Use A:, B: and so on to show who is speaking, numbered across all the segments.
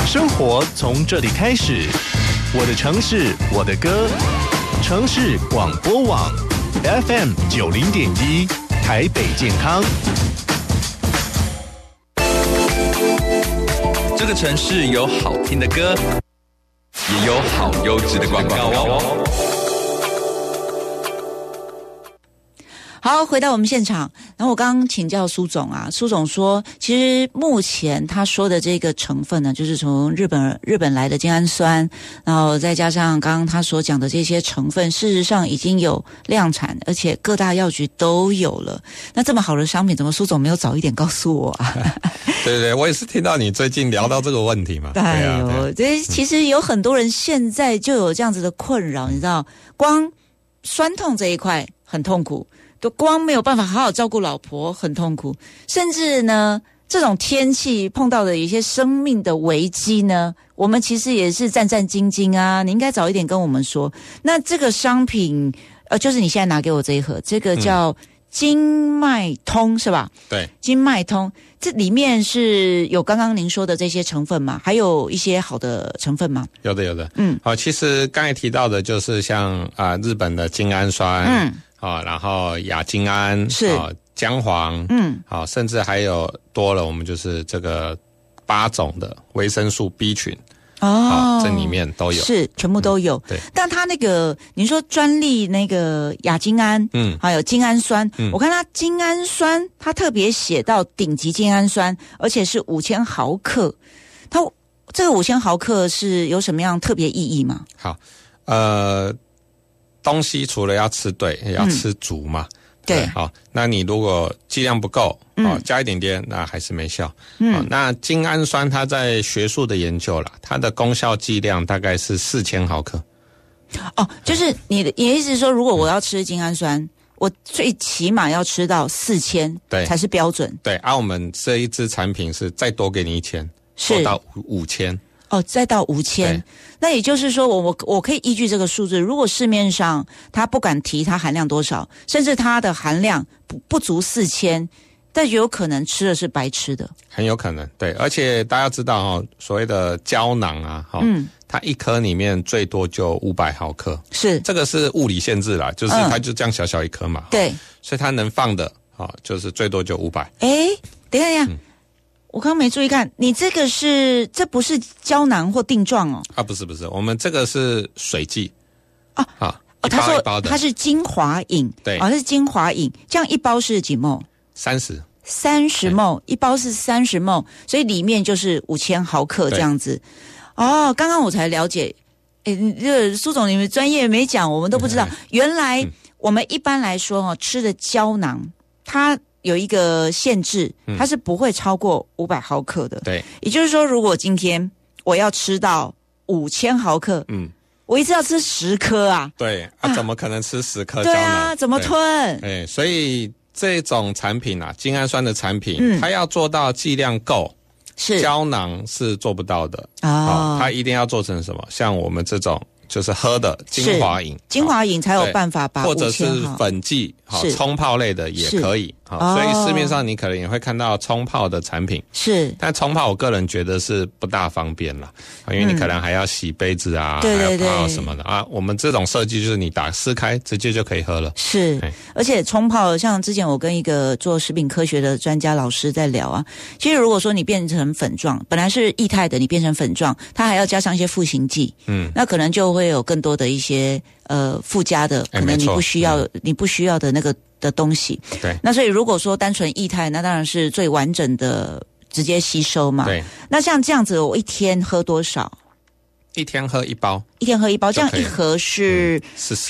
A: 生活从这里开始，我的城市，我的歌，城市广播网 FM 90.1，台北健康。
B: 这个城市有好听的歌，也有好优质的广告哦。
C: 好，回到我们现场，然后我刚刚请教苏总啊，苏总说，其实目前他说的这个成分呢，就是从日本来的精氨酸，然后再加上刚刚他所讲的这些成分，事实上已经有量产，而且各大药局都有了。那这么好的商品，怎么苏总没有早一点告诉我啊？
D: 对对，我也是听到你最近聊到这个问题嘛。
C: 哎呦，这其实有很多人现在就有这样子的困扰，你知道，光酸痛这一块很痛苦。都光没有办法好好照顾老婆，很痛苦。甚至呢，这种天气碰到的一些生命的危机呢，我们其实也是战战兢兢啊。你应该早一点跟我们说。那这个商品，就是你现在拿给我这一盒，这个叫经脉通是吧？
D: 对，
C: 经脉通，这里面是有刚刚您说的这些成分吗？还有一些好的成分吗？
D: 有的。好，其实刚才提到的就是像日本的精氨酸，然后亚精胺是姜黄，甚至还有多了，我们就是这个8种的维生素 B 群。这里面都有，
C: 是全部都有。
D: 对，
C: 但它那个你说专利那个亚精胺，还有精氨酸，我看它精氨酸，它特别写到顶级精氨酸，而且是5000毫克。它这个5000毫克是有什么样特别意义吗？
D: 好，东西除了要吃对，也要吃足嘛。
C: 对，
D: 好，那你如果剂量不够，加一点点，那还是没效。那精氨酸它在学术的研究啦，它的功效剂量大概是4000毫克。
C: 就是你的意思是说，如果我要吃精氨酸，我最起码要吃到4000，对，才是标准。
D: 对，我们这一支产品是再多给你1000，
C: 是
D: 到5000。
C: 再到5000，那也就是说我可以依据这个数字，如果市面上它不敢提它含量多少，甚至它的含量不足4000，但有可能吃的是白吃的，
D: 很有可能。对，而且大家知道所谓的胶囊啊，它一颗里面最多就500毫克，是这个是物理限制啦，就是它就这样小小一颗嘛，对，所以它能放的就是最多就500。
C: 等一下。我刚刚没注意看，你这个这不是胶囊或定状哦？
D: 不是，我们这个是水剂
C: 他说它是精华饮，对，是精华饮，这样一包是几 ml？ 30 ml， 一包是30 ml， 所以里面就是5000毫克这样子。刚刚我才了解，苏总你们专业没讲，我们都不知道，原来我们一般来说吃的胶囊，它有一个限制，它是不会超过500毫克的。对，也就是说，如果今天我要吃到5000毫克，我一次要吃10颗啊。对，
D: 怎么可能吃10颗胶囊？
C: 对啊，怎么吞？
D: 所以这种产品啊，精氨酸的产品，它要做到剂量够，是胶囊是做不到的它一定要做成什么？像我们这种。就是喝的精华饮，
C: 精华饮才有办法把
D: 或者是粉剂，冲泡类的也可以。所以市面上你可能也会看到冲泡的产品，是，但冲泡我个人觉得是不大方便啦，因为你可能还要洗杯子啊，还要泡什么的我们这种设计就是你撕开直接就可以喝了。是，
C: 而且冲泡像之前我跟一个做食品科学的专家老师在聊其实如果说你变成粉状，本来是液态的，你变成粉状，它还要加上一些赋形剂，那可能就会有更多的一些附加的，可能你不需要的那个的东西。对，那所以如果说单纯液态，那当然是最完整的直接吸收嘛。对，那像这样子，我一天喝多少？
D: 一天喝1包，
C: 这样一盒是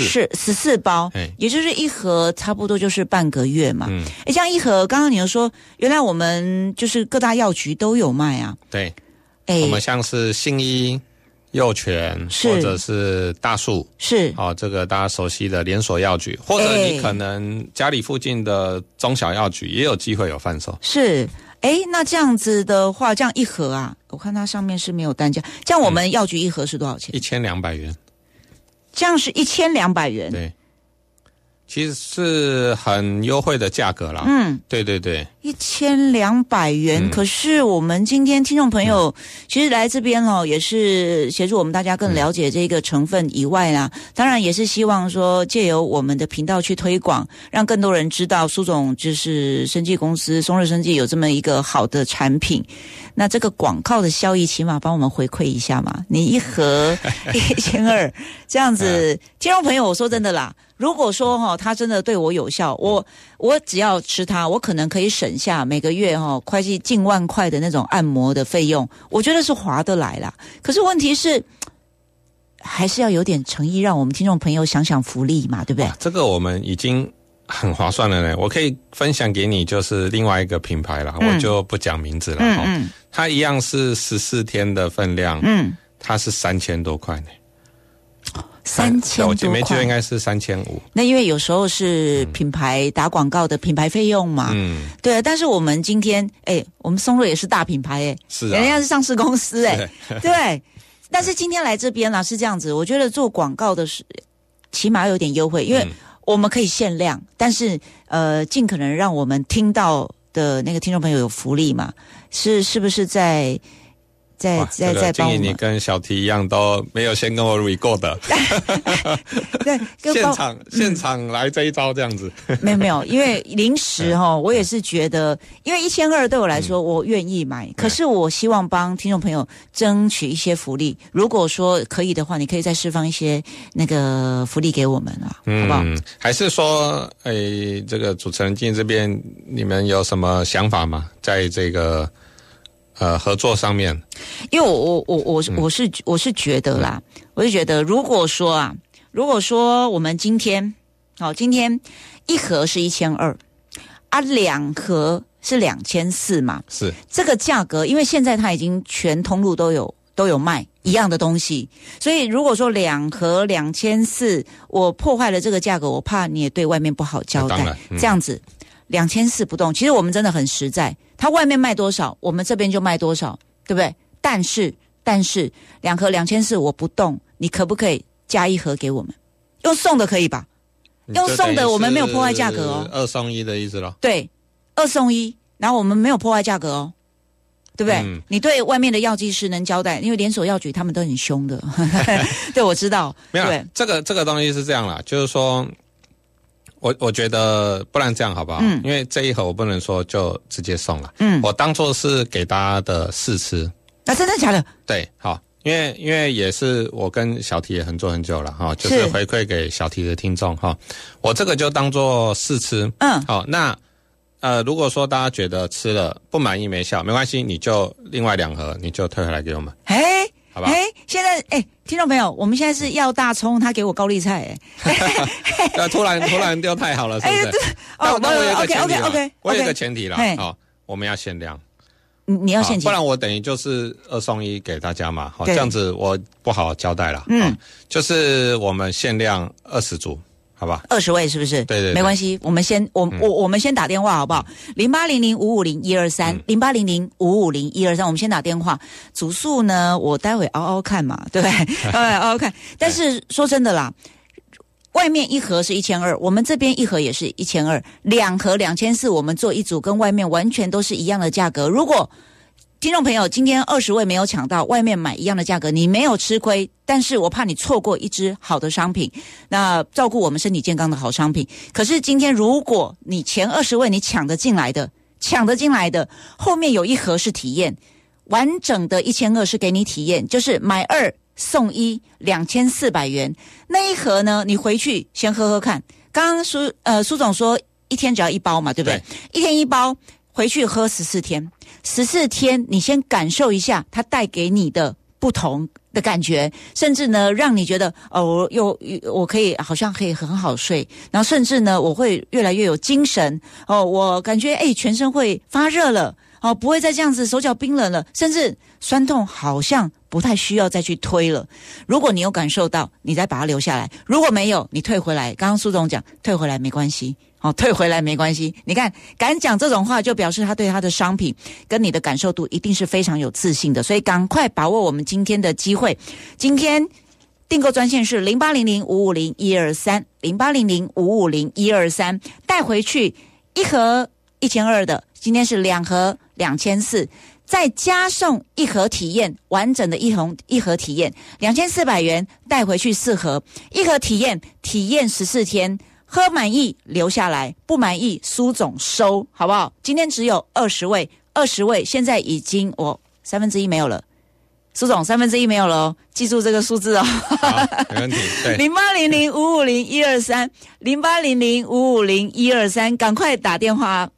C: 14包，也就是一盒差不多就是半个月嘛。这样一盒，刚刚你又说，原来我们就是各大药局都有卖啊。
D: 对，我们像是信医、佑全或者是大树，是这个大家熟悉的连锁药局，或者你可能家里附近的中小药局也有机会有贩售。
C: 是。那这样子的话，这样一盒我看它上面是没有单价，这样我们药局一盒是多少钱
D: ？1200元。
C: 这样是1200元。
D: 对，其实是很优惠的价格啦。对。
C: 1200元。可是我们今天听众朋友其实来这边也是协助我们大家更了解这个成分以外啦，当然也是希望说借由我们的频道去推广，让更多人知道苏总就是生技公司松日生技有这么一个好的产品。那这个广告的效益起码帮我们回馈一下嘛，你一盒1200这样子，听众朋友我说真的啦，如果说它真的对我有效，我只要吃它，我可能可以省下每个月快近万块的那种按摩的费用，我觉得是划得来啦。可是问题是还是要有点诚意，让我们听众朋友想想福利嘛，对不对？
D: 这个我们已经很划算了呢。我可以分享给你，就是另外一个品牌啦，我就不讲名字了。它一样是14天的分量，它是3000多块呢。3000多块，我没记得应该是3500。
C: 那因为有时候是品牌打广告的品牌费用嘛，对。但是我们今天，我们松瑞也是大品牌，
D: 是
C: 人家是上市公司，对。但是今天来这边啦，是这样子，我觉得做广告的是起码有点优惠，因为我们可以限量，但是尽可能让我们听到的那个听众朋友有福利嘛，是不是在
D: 建议你跟小T一样都没有先跟我 record 的
C: 对，
D: 现场来这一招这样子
C: 没有，因为临时我也是觉得，因为1200对我来说我愿意买，可是我希望帮听众朋友争取一些福利，如果说可以的话，你可以再释放一些那个福利给我们啊，好不好？
D: 还是说这个主持人进这边你们有什么想法吗？在这个合作上面，
C: 因为我是觉得啦，我是觉得如果说我们今天一盒是1200啊，2盒是2400嘛，
D: 是
C: 这个价格，因为现在它已经全通路都有卖一样的东西，所以如果说2盒2400，我破坏了这个价格，我怕你也对外面不好交代，这样子2400不动，其实我们真的很实在，它外面卖多少，我们这边就卖多少，对不对？但是2盒2400我不动，你可不可以加1盒给我们？用送的可以吧？用送的我们没有破坏价格哦
D: ，2送1的意思咯。
C: 对，2送1，然后我们没有破坏价格哦，对不对？你对外面的药剂师能交代，因为连锁药局他们都很凶的对，我知道。
D: 没有，这个东西是这样啦，就是说我觉得不然这样好不好？因为这一盒我不能说就直接送了，我当作是给大家的试吃。
C: 真的假的？
D: 对，好，因为也是我跟小T也合作很久了哈，就是回馈给小T的听众哈，我这个就当作试吃。好，那如果说大家觉得吃了不满意没效，没关系，你就另外2盒你就退回来给我们。好吧？
C: 现在听众朋友，我们现在是要大葱，他给我高丽菜
D: 突然就太好了，是不是？那我有一个前提啦，我有一个前提啦，我们要限量。
C: 你要限量，
D: 不然我等于就是2送1给大家嘛，这样子我不好交代啦。就是我们限量20组。好吧，20
C: 位是不是？
D: 对，
C: 没关系，我们先我们先打电话好不好？0800550123，0800550123，我们先打电话。组数呢，我待会熬看嘛，对不对？熬看。但是说真的啦，外面1盒是1200，我们这边1盒也是1200，2盒2400，我们做一组，跟外面完全都是一样的价格。如果听众朋友今天20位没有抢到，外面买一样的价格，你没有吃亏，但是我怕你错过一支好的商品，那照顾我们身体健康的好商品。可是今天如果你前20位你抢得进来的，后面有1盒是体验，完整的1200是给你体验，就是买2送1，2400元。那1盒呢，你回去先喝喝看。刚刚苏总说1天只要1包嘛，对不对？1天1包，回去喝14天，你先感受一下它带给你的不同的感觉，甚至呢让你觉得我可以好像可以很好睡，然后甚至呢我会越来越有精神我感觉全身会发热了不会再这样子手脚冰冷了，甚至酸痛好像不太需要再去推了。如果你有感受到，你再把它留下来，如果没有，你退回来。刚刚苏总讲退回来没关系退回来没关系。你看敢讲这种话，就表示他对他的商品跟你的感受度一定是非常有自信的，所以赶快把握我们今天的机会。今天订购专线是0800550123，0800550123，带回去1盒1200的今天是2盒2400，再加送1盒体验，完整的一盒体验2400元，带回去4盒，1盒体验14天，喝满意留下来，不满意苏总收，好不好？今天只有20位，现在已经1/3没有了。苏总1/3没有了哦，记住这个数字哦。
D: 好，没问题。对
C: ，0800550123，0800550123，赶快打电话